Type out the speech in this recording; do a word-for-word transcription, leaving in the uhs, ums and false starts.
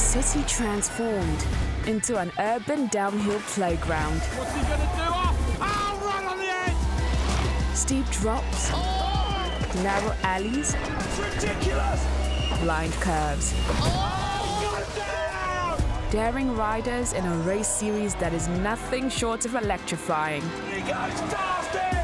city transformed into an urban downhill playground. What's he gonna do? Oh, oh right on the edge! Steep drops, Oh! narrow alleys, That's ridiculous! blind curves. Oh, got down! Daring riders in a race series that is nothing short of electrifying. He goes fast here!